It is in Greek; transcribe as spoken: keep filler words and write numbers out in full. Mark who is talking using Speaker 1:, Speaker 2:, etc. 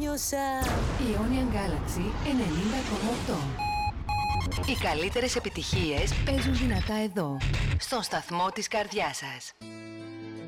Speaker 1: τελείωσα.
Speaker 2: Ionian Galaxy ενενήντα κόμμα οκτώ. Οι καλύτερες επιτυχίες παίζουν δυνατά εδώ, στον σταθμό της καρδιάς σας.